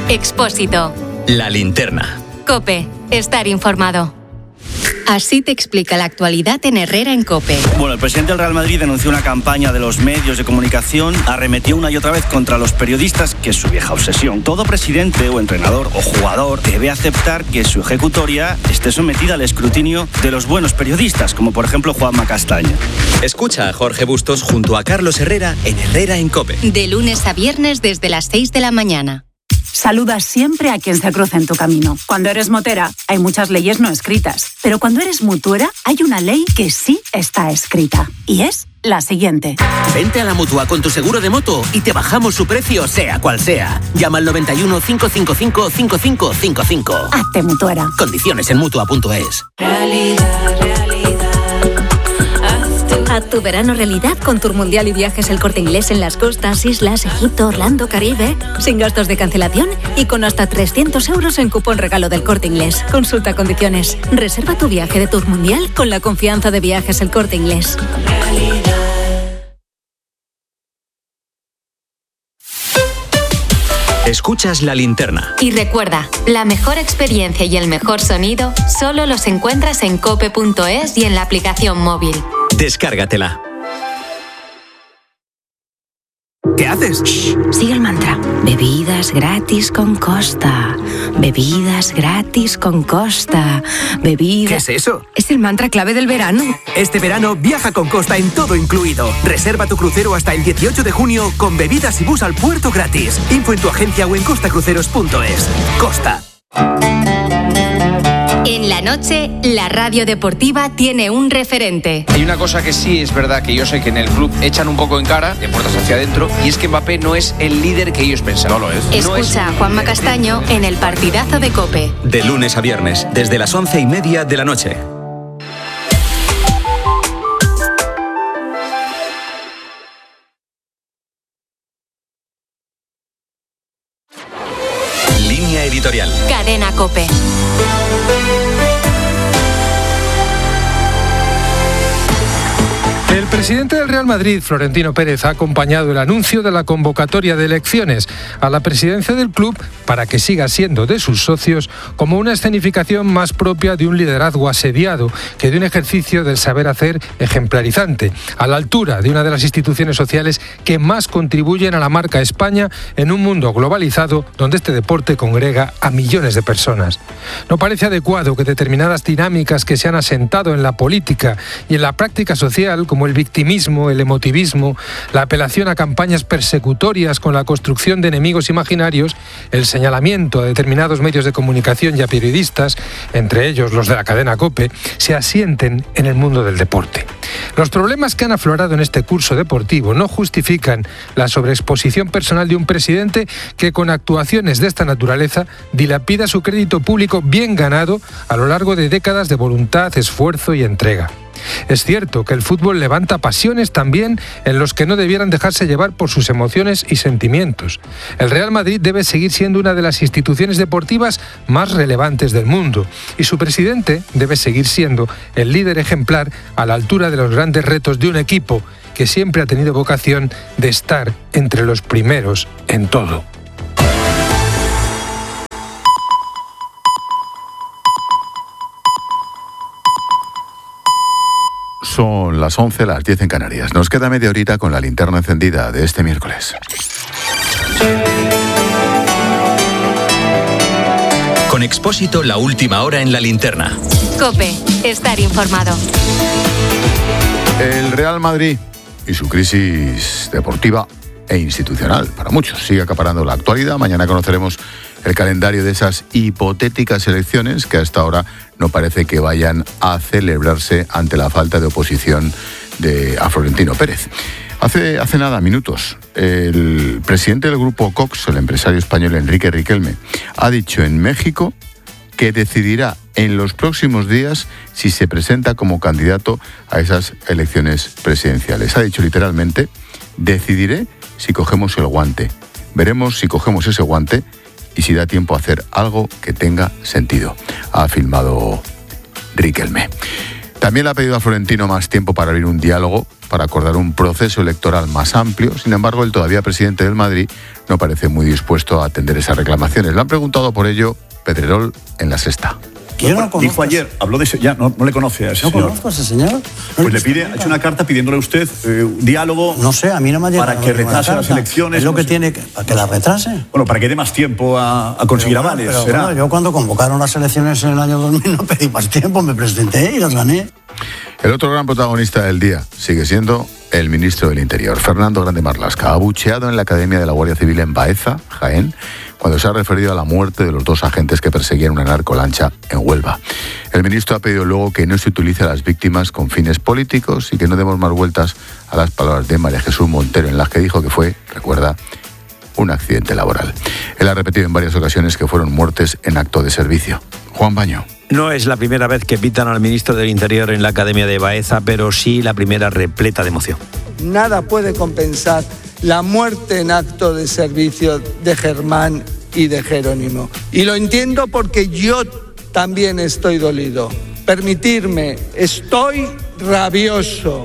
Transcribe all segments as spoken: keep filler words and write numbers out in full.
Expósito. La Linterna. COPE. Estar informado. Así te explica la actualidad en Herrera en COPE. Bueno, el presidente del Real Madrid denunció una campaña de los medios de comunicación, arremetió una y otra vez contra los periodistas, que es su vieja obsesión. Todo presidente o entrenador o jugador debe aceptar que su ejecutoria esté sometida al escrutinio de los buenos periodistas, como por ejemplo Juanma Castaño. Escucha a Jorge Bustos junto a Carlos Herrera en Herrera en COPE. De lunes a viernes desde las seis de la mañana. Saluda siempre a quien se cruza en tu camino. Cuando eres motera, hay muchas leyes no escritas. Pero cuando eres mutuera, hay una ley que sí está escrita. Y es la siguiente. Vente a la Mutua con tu seguro de moto y te bajamos su precio, sea cual sea. Llama al noventa y uno, cinco cinco cinco, cinco cinco cinco cinco. Hazte mutuera. Condiciones en mutua punto es. Realidad, realidad. Haz tu verano realidad con Tour Mundial y Viajes El Corte Inglés en las costas, islas, Egipto, Orlando, Caribe, sin gastos de cancelación y con hasta trescientos euros en cupón regalo del Corte Inglés. Consulta condiciones. Reserva tu viaje de Tour Mundial con la confianza de Viajes El Corte Inglés. Escuchas La Linterna. Y recuerda, la mejor experiencia y el mejor sonido solo los encuentras en cope punto es y en la aplicación móvil. Descárgatela. ¿Qué haces? Shh, sigue el mantra. Bebidas gratis con Costa. Bebidas gratis con Costa. Bebidas... ¿Qué es eso? Es el mantra clave del verano. Este verano viaja con Costa en todo incluido. Reserva tu crucero hasta el dieciocho de junio con bebidas y bus al puerto gratis. Info en tu agencia o en costa cruceros punto es. Costa. En la noche, la radio deportiva tiene un referente. Hay una cosa que sí es verdad, que yo sé que en el club echan un poco en cara, de puertas hacia adentro, y es que Mbappé no es el líder que ellos pensaban. No lo es. Escucha no es a Juanma Castaño en el partidazo de COPE. De lunes a viernes, desde las once y media de la noche. Línea editorial. Cadena COPE. El presidente del Real Madrid, Florentino Pérez, ha acompañado el anuncio de la convocatoria de elecciones a la presidencia del club para que siga siendo de sus socios como una escenificación más propia de un liderazgo asediado que de un ejercicio del saber hacer ejemplarizante, a la altura de una de las instituciones sociales que más contribuyen a la marca España en un mundo globalizado donde este deporte congrega a millones de personas. No parece adecuado que determinadas dinámicas que se han asentado en la política y en la práctica social, como el victimismo, el emotivismo, la apelación a campañas persecutorias con la construcción de enemigos imaginarios, el señalamiento a determinados medios de comunicación y a periodistas, entre ellos los de la cadena COPE, se asienten en el mundo del deporte. Los problemas que han aflorado en este curso deportivo no justifican la sobreexposición personal de un presidente que con actuaciones de esta naturaleza dilapida su crédito público bien ganado a lo largo de décadas de voluntad, esfuerzo y entrega. Es cierto que el fútbol levanta pasiones también en los que no debieran dejarse llevar por sus emociones y sentimientos. El Real Madrid debe seguir siendo una de las instituciones deportivas más relevantes del mundo y su presidente debe seguir siendo el líder ejemplar a la altura de los grandes retos de un equipo que siempre ha tenido vocación de estar entre los primeros en todo. Son las once, las diez en Canarias. Nos queda media horita con la linterna encendida de este miércoles. Con Expósito, la última hora en la linterna. COPE. Estar informado. El Real Madrid y su crisis deportiva e institucional, para muchos, sigue acaparando la actualidad. Mañana conoceremos el calendario de esas hipotéticas elecciones que hasta ahora no parece que vayan a celebrarse ante la falta de oposición de a Florentino Pérez. Hace, hace nada, minutos, el presidente del grupo Cox, el empresario español Enrique Riquelme, ha dicho en México que decidirá en los próximos días si se presenta como candidato a esas elecciones presidenciales. Ha dicho literalmente: decidiré si cogemos el guante. Veremos si cogemos ese guante y si da tiempo a hacer algo que tenga sentido, ha afirmado Riquelme. También le ha pedido a Florentino más tiempo para abrir un diálogo, para acordar un proceso electoral más amplio. Sin embargo, el todavía presidente del Madrid no parece muy dispuesto a atender esas reclamaciones. Le han preguntado por ello Pedrerol en La Sexta. Yo no conozco. Dijo ayer, habló de ese, ya no, no le conoce a ese ¿No señor. conozco a ese señor? No pues le pide, ha hecho una carta pidiéndole a usted eh, un diálogo. No sé, a mí no me ha llegado para que retrase las elecciones. Es lo no que sé. tiene que, para que la retrase. Bueno, para que dé más tiempo a, a conseguir pero, avales. Pero, ¿será? bueno, yo cuando convocaron las elecciones en el año dos mil no pedí más tiempo, me presenté y las gané. El otro gran protagonista del día sigue siendo el ministro del Interior, Fernando Grande Marlaska, abucheado en la Academia de la Guardia Civil en Baeza, Jaén, cuando se ha referido a la muerte de los dos agentes que perseguían una narcolancha en Huelva. El ministro ha pedido luego que no se utilice a las víctimas con fines políticos y que no demos más vueltas a las palabras de María Jesús Montero, en las que dijo que fue, recuerda, un accidente laboral. Él ha repetido en varias ocasiones que fueron muertes en acto de servicio. Juan Baño. No es la primera vez que pitan al ministro del Interior en la Academia de Baeza, pero sí la primera repleta de emoción. Nada puede compensar la muerte en acto de servicio de Germán y de Jerónimo. Y lo entiendo porque yo también estoy dolido. Permitirme, estoy rabioso.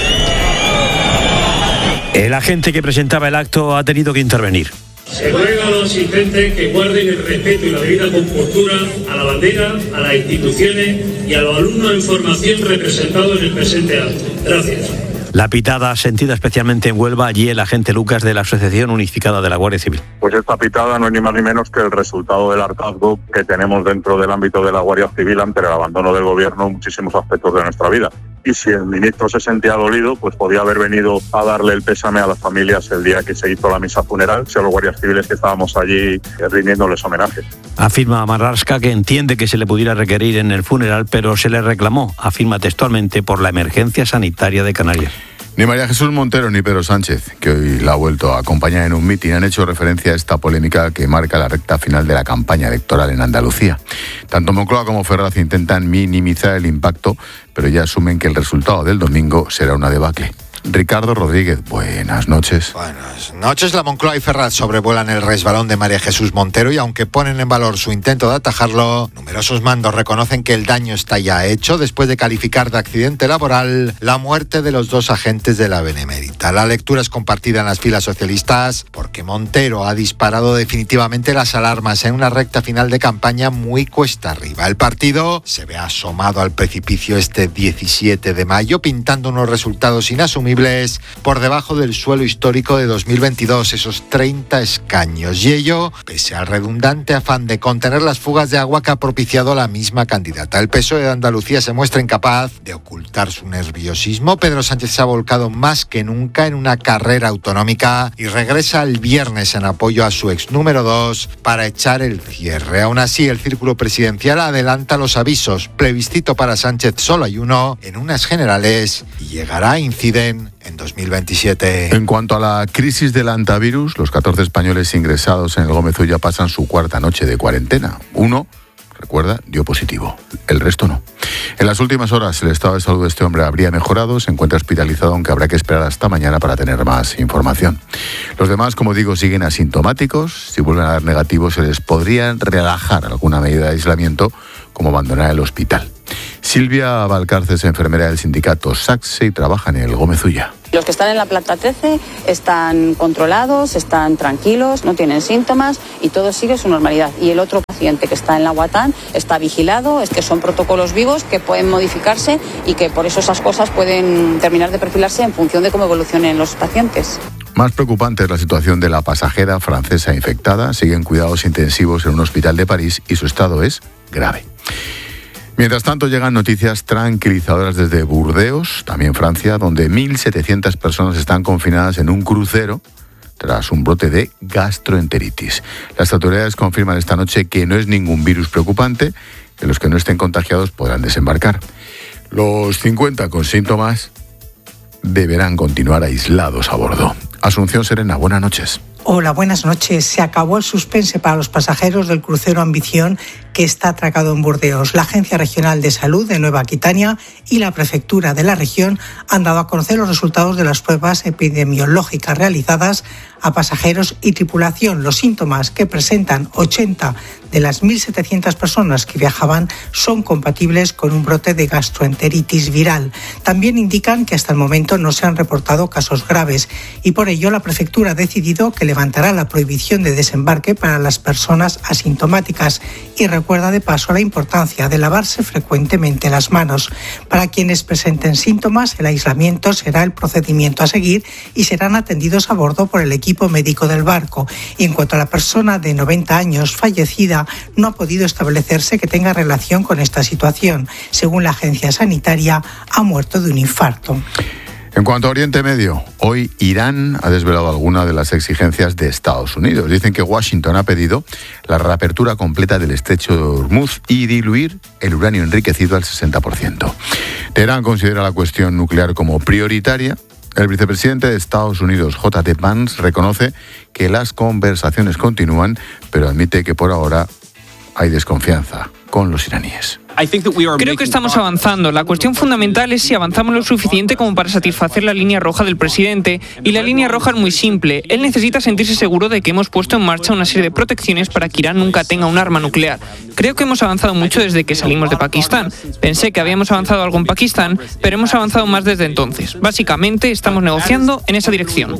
El agente que presentaba el acto ha tenido que intervenir. Se ruega a los asistentes que guarden el respeto y la debida compostura a la bandera, a las instituciones y a los alumnos en formación representados en el presente acto. Gracias. La pitada sentida especialmente en Huelva, allí el agente Lucas de la Asociación Unificada de la Guardia Civil. Pues esta pitada no es ni más ni menos que el resultado del hartazgo que tenemos dentro del ámbito de la Guardia Civil ante el abandono del gobierno en muchísimos aspectos de nuestra vida. Y si el ministro se sentía dolido, pues podía haber venido a darle el pésame a las familias el día que se hizo la misa funeral, si a los guardias civiles que estábamos allí rindiéndoles homenaje. Afirma Marlaska que entiende que se le pudiera requerir en el funeral, pero se le reclamó, afirma textualmente, por la emergencia sanitaria de Canarias. Ni María Jesús Montero ni Pedro Sánchez, que hoy la ha vuelto a acompañar en un mitin, han hecho referencia a esta polémica que marca la recta final de la campaña electoral en Andalucía. Tanto Moncloa como Ferraz intentan minimizar el impacto, pero ya asumen que el resultado del domingo será una debacle. Ricardo Rodríguez, buenas noches. Buenas noches. La Moncloa y Ferraz sobrevuelan el resbalón de María Jesús Montero y aunque ponen en valor su intento de atajarlo, numerosos mandos reconocen que el daño está ya hecho después de calificar de accidente laboral la muerte de los dos agentes de la Benemérita. La lectura es compartida en las filas socialistas porque Montero ha disparado definitivamente las alarmas en una recta final de campaña muy cuesta arriba. El partido se ve asomado al precipicio este diecisiete de mayo, pintando unos resultados inasumibles por debajo del suelo histórico de dos mil veintidós, esos treinta escaños. Y ello, pese al redundante afán de contener las fugas de agua que ha propiciado la misma candidata. El P S O E de Andalucía se muestra incapaz de ocultar su nerviosismo. Pedro Sánchez se ha volcado más que nunca en una carrera autonómica y regresa el viernes en apoyo a su ex número dos para echar el cierre. Aún así, el círculo presidencial adelanta los avisos. Plebiscito para Sánchez solo hay uno en unas generales y llegará, inciden, en dos mil veintisiete. En cuanto a la crisis del antivirus, los catorce españoles ingresados en el Gómez Ulla pasan su cuarta noche de cuarentena. Uno, recuerda, dio positivo. El resto no. En las últimas horas el estado de salud de este hombre habría mejorado, se encuentra hospitalizado, aunque habrá que esperar hasta mañana para tener más información. Los demás, como digo, siguen asintomáticos. Si vuelven a dar negativos, se les podría relajar alguna medida de aislamiento, como abandonar el hospital. Silvia Valcarces, enfermera del sindicato SACSE y trabaja en el Gómez Ulla. Los que están en la planta trece están controlados, están tranquilos, no tienen síntomas y todo sigue su normalidad. Y el otro paciente que está en la Guatán está vigilado, es que son protocolos vivos que pueden modificarse y que por eso esas cosas pueden terminar de perfilarse en función de cómo evolucionen los pacientes. Más preocupante es la situación de la pasajera francesa infectada. Siguen cuidados intensivos en un hospital de París y su estado es grave. Mientras tanto, llegan noticias tranquilizadoras desde Burdeos, también Francia, donde mil setecientas personas están confinadas en un crucero tras un brote de gastroenteritis. Las autoridades confirman esta noche que no es ningún virus preocupante, que los que no estén contagiados podrán desembarcar. Los cincuenta con síntomas deberán continuar aislados a bordo. Asunción Serena, buenas noches. Hola, buenas noches. Se acabó el suspense para los pasajeros del crucero Ambición que está atracado en Burdeos. La Agencia Regional de Salud de Nueva Aquitania y la Prefectura de la región han dado a conocer los resultados de las pruebas epidemiológicas realizadas a pasajeros y tripulación. Los síntomas que presentan ochenta de las mil setecientas personas que viajaban son compatibles con un brote de gastroenteritis viral. También indican que hasta el momento no se han reportado casos graves y por ello la prefectura ha decidido que levantará la prohibición de desembarque para las personas asintomáticas y recuerda de paso la importancia de lavarse frecuentemente las manos. Para quienes presenten síntomas, el aislamiento será el procedimiento a seguir y serán atendidos a bordo por el equipo médico del barco. Y en cuanto a la persona de noventa años fallecida, no ha podido establecerse que tenga relación con esta situación. Según la agencia sanitaria, ha muerto de un infarto. En cuanto a Oriente Medio, hoy Irán ha desvelado algunas de las exigencias de Estados Unidos. Dicen que Washington ha pedido la reapertura completa del estrecho de Hormuz y diluir el uranio enriquecido al sesenta por ciento. Teherán considera la cuestión nuclear como prioritaria. El vicepresidente de Estados Unidos, J D Vance, reconoce que las conversaciones continúan, pero admite que por ahora hay desconfianza con los iraníes. Creo que estamos avanzando. La cuestión fundamental es si avanzamos lo suficiente como para satisfacer la línea roja del presidente. Y la línea roja es muy simple. Él necesita sentirse seguro de que hemos puesto en marcha una serie de protecciones para que Irán nunca tenga un arma nuclear. Creo que hemos avanzado mucho desde que salimos de Pakistán. Pensé que habíamos avanzado algo en Pakistán, pero hemos avanzado más desde entonces. Básicamente, estamos negociando en esa dirección.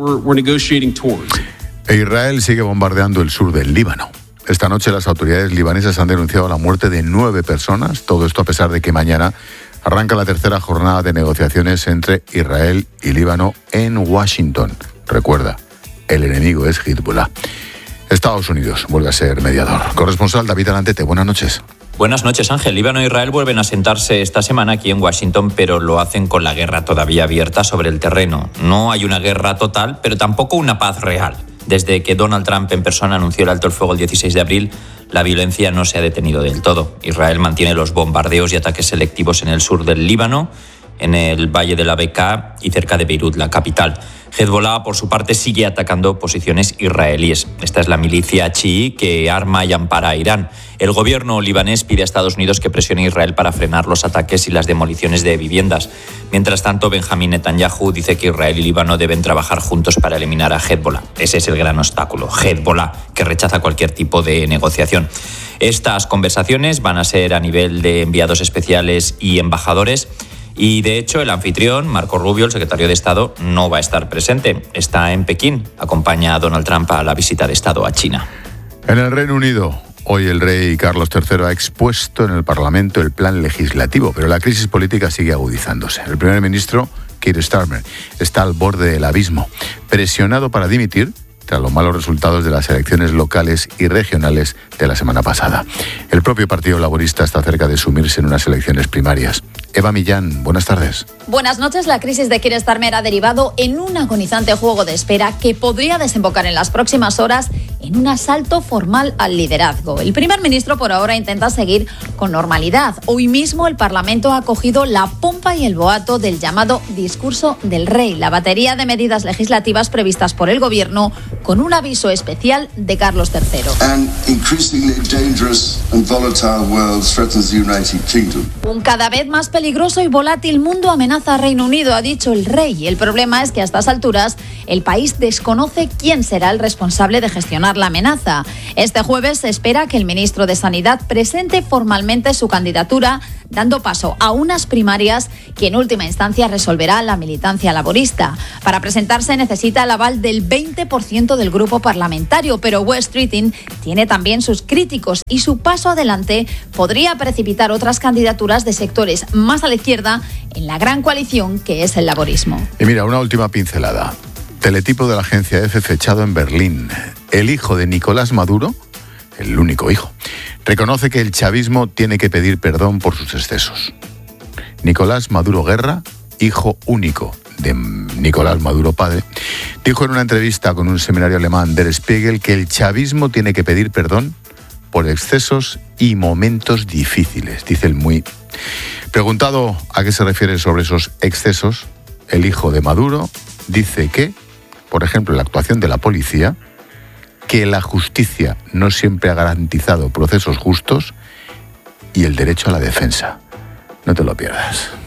E Israel sigue bombardeando el sur del Líbano. Esta noche las autoridades libanesas han denunciado la muerte de nueve personas, todo esto a pesar de que mañana arranca la tercera jornada de negociaciones entre Israel y Líbano en Washington. Recuerda, el enemigo es Hezbollah. Estados Unidos vuelve a ser mediador. Corresponsal David Alantete, buenas noches. Buenas noches, Ángel. Líbano e Israel vuelven a sentarse esta semana aquí en Washington, pero lo hacen con la guerra todavía abierta sobre el terreno. No hay una guerra total, pero tampoco una paz real. Desde que Donald Trump en persona anunció el alto el fuego el dieciséis de abril, la violencia no se ha detenido del todo. Israel mantiene los bombardeos y ataques selectivos en el sur del Líbano, en el valle de la Bekaa y cerca de Beirut, la capital. Hezbollah, por su parte, sigue atacando posiciones israelíes. Esta es la milicia chií que arma y ampara a Irán. El gobierno libanés pide a Estados Unidos que presione a Israel para frenar los ataques y las demoliciones de viviendas. Mientras tanto, Benjamín Netanyahu dice que Israel y Líbano deben trabajar juntos para eliminar a Hezbollah. Ese es el gran obstáculo, Hezbollah, que rechaza cualquier tipo de negociación. Estas conversaciones van a ser a nivel de enviados especiales y embajadores. Y, de hecho, el anfitrión, Marco Rubio, el secretario de Estado, no va a estar presente. Está en Pekín. Acompaña a Donald Trump a la visita de Estado a China. En el Reino Unido, hoy el rey Carlos tercero ha expuesto en el Parlamento el plan legislativo, pero la crisis política sigue agudizándose. El primer ministro, Keir Starmer, está al borde del abismo, presionado para dimitir tras los malos resultados de las elecciones locales y regionales de la semana pasada. El propio Partido Laborista está cerca de sumirse en unas elecciones primarias. Eva Millán, buenas tardes. Buenas noches. La crisis de Keir Starmer ha derivado en un agonizante juego de espera que podría desembocar en las próximas horas en un asalto formal al liderazgo. El primer ministro por ahora intenta seguir con normalidad. Hoy mismo el Parlamento ha acogido la pompa y el boato del llamado discurso del rey, la batería de medidas legislativas previstas por el gobierno con un aviso especial de Carlos tercero. An increasingly dangerous and volatile world threatens the United Kingdom. Un cada vez más peligroso y volátil mundo amenaza a Reino Unido, ha dicho el rey. El problema es que a estas alturas el país desconoce quién será el responsable de gestionar la amenaza. Este jueves se espera que el ministro de Sanidad presente formalmente su candidatura, dando paso a unas primarias que en última instancia resolverá la militancia laborista. Para presentarse necesita el aval del veinte por ciento del grupo parlamentario, pero West Streeting tiene también sus críticos y su paso adelante podría precipitar otras candidaturas de sectores más a la izquierda en la gran coalición que es el laborismo. Y mira, una última pincelada. Teletipo de la agencia EFE fechado en Berlín. El hijo de Nicolás Maduro, el único hijo, reconoce que el chavismo tiene que pedir perdón por sus excesos. Nicolás Maduro Guerra, hijo único de Nicolás Maduro padre, dijo en una entrevista con un seminario alemán Der Spiegel que el chavismo tiene que pedir perdón por excesos y momentos difíciles, dice el muy. Preguntado a qué se refiere sobre esos excesos, el hijo de Maduro dice que, por ejemplo, la actuación de la policía que la justicia no siempre ha garantizado procesos justos y el derecho a la defensa. No te lo pierdas.